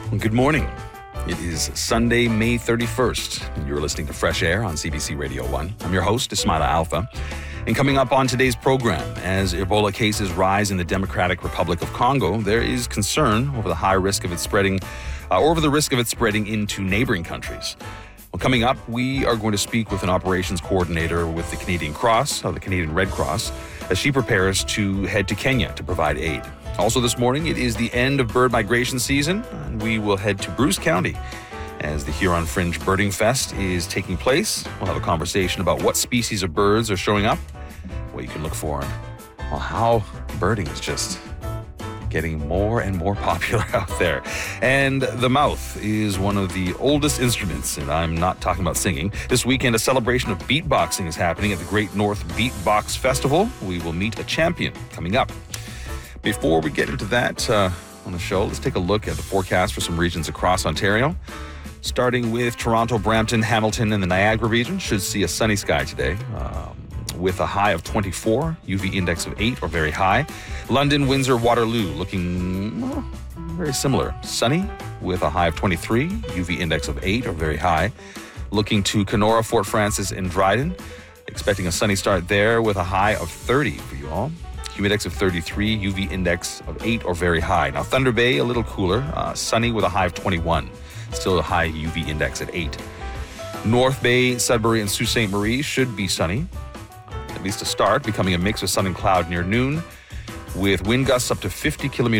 Good morning. It is Sunday, May 31st, and you're listening to Fresh Air on CBC Radio 1. I'm your host, Ismaila Alfa. And coming up on today's program, as Ebola cases rise in the Democratic Republic of Congo, there is concern over the high risk of it spreading, into neighboring countries. Well, coming up, we are going to speak with an operations coordinator with the Canadian Red Cross, as she prepares to head to Kenya to provide aid. Also this morning, it is the end of bird migration season, and we will head to Bruce County as the Huron Fringe Birding Fest is taking place. We'll have a conversation about what species of birds are showing up, what you can look for, and how birding is just getting more and more popular out there. And the mouth is one of the oldest instruments, and I'm not talking about singing. This weekend, a celebration of beatboxing is happening at the Great North Beatbox Festival. We will meet a champion coming up. Before we get into that on the show, let's take a look at the forecast for some regions across Ontario. Starting with Toronto, Brampton, Hamilton, and the Niagara region, should see a sunny sky today with a high of 24, UV index of 8 or very high. London, Windsor, Waterloo looking very similar. Sunny with a high of 23, UV index of 8 or very high. Looking to Kenora, Fort Francis, and Dryden, expecting a sunny start there with a high of 30 for you all. Humidex of 33, UV index of 8 or very high. Now, Thunder Bay, a little cooler, sunny with a high of 21. Still a high UV index at 8. North Bay, Sudbury, and Sault Ste. Marie should be sunny, at least to start, becoming a mix of sun and cloud near noon, with wind gusts up to 50 kilometers